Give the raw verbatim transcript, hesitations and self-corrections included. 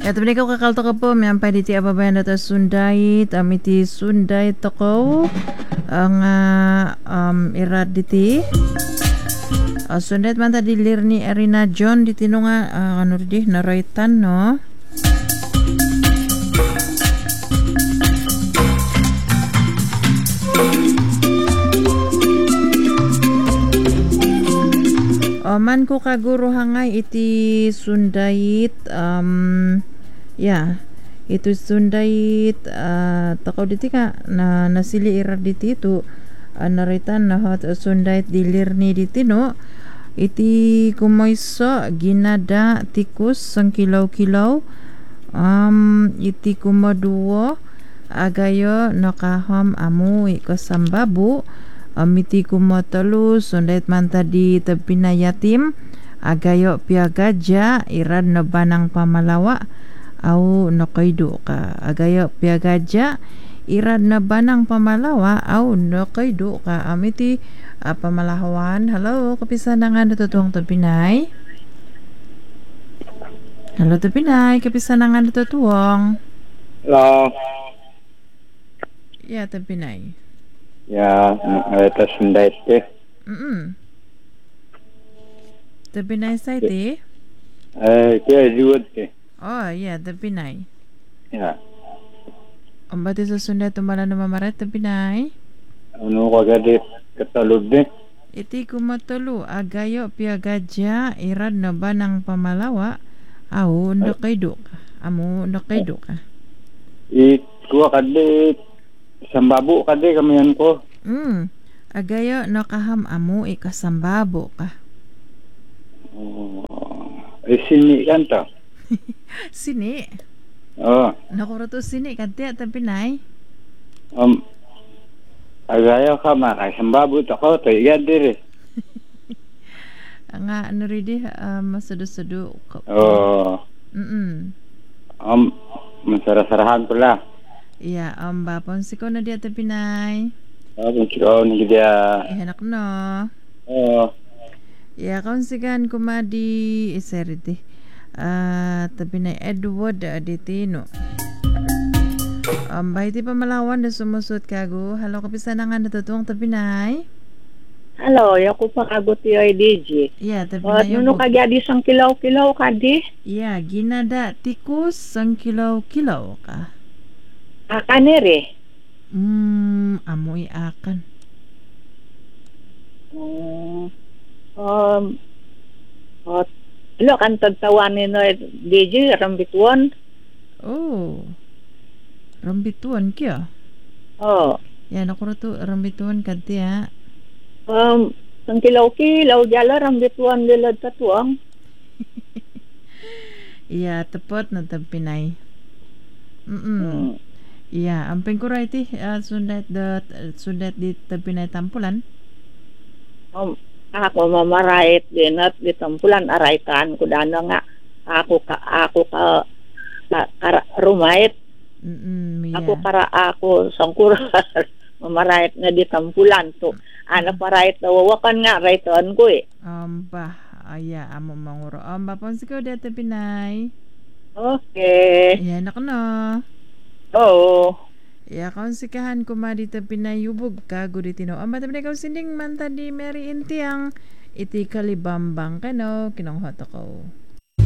Ya tabi ko kakal to po may ampay diti ababayan data Sundait amiti Sundait toko ang uh, um, irad diti uh, Sundait man tadi lirni Erina John diti no nga uh, ano di naraitan no. Man ko kaguro hangay iti Sundait um ya yeah, itu Sundait uh, takaw diti ka na nasili irar diti tu uh, naritan na hot Sundait dilirni diti no iti kumoyso ginada tikus sang kilaw-kilaw um iti kumaduo agayo nakaham amu ikasambabu amiti kumotolu Sundait man tadi tepina yatim agayo piagaja irad na banang pamalawa au nakaido ka agayo piagaja irad na banang pamalawa au nakaido ka amiti uh, pamalawan. Hello kapisan nga natutuwang tepinay. Hello tepinay kapisan nga natutuwang. Hello. Ya tepinay. Ya, itu Sundait deh. Mm. The Pinay site eh? Eh, dia liwat deh. Oh, yeah, the Pinay. Ya. Ang bati sa Sundait tumala na mamaret, the Pinay? Ano kagad deh, katalog deh. Iti kumatulu, agayo piagadya, irad na ba ng pamalawa? Aw, nakaido ka. Amo, nakaido ka. Ikuha kadit. Sambabo kadi kamiyan ko. Mm. Agayo nakaham amo ikasambabo ka. Oh, eh sini kan to. Sini. Oh. Nakuro to sini kadya ta Pinay. Um agayo ka makay sambabo to ko to iya dire. Nga ano ridi uh, masado-sado ko. Oh. Mm. Um masara-sarahan pula. Iya, um, bapon si ko na di ata Pinay. Oh, kung ni dia. Ihanak no. Oh. Iya, kaun sigan kumadi iseriti. Ah, uh, tabi na Edward Aditino. Um, bahiti pamalawan na sumusot kago. Halo, kapisan na nga natutuwang tabi na. Halo, yaku pa kagot yoy D J. Iya, tabi na yung... Nuno kagyadi sang kilaw-kilaw kadi? Iya, ginada tikus sang kilaw-kilaw ka. Akan ere? Hmm, amoy akan. Um, um, oh, lo kan tagtawanin no D J, rambituan? Oh, rambituan kya? Oh. Yan, ako to rambituan kati ha. Um, ang kilaw-kilaw, jala rambituan dilad tatuang. Iya, tepat na Pinay. Mm-mm. Hmm. Iya, ang pengkura iti uh, Sundait the Sundait di Pinay tampulan. Um, ako mamarait din at di tampulan araitan ko dana nga ako ka ako ka, ka, ka rumait. Mm, yeah. Ako para ako sangkura mamarait nga di tampulan to. Ana parait na wawakan nga raitan ko eh. Um, bah, aya amo manguro. Um, bapon sikaw di ata Pinay. Okay. Iya, nak no. Oo. Ya, kaun sikahan kumadita pinayubog ka guditino. Ang bata pinay sinding man tadi Mary Inti ang iti kalibambang kano kinonghot ako.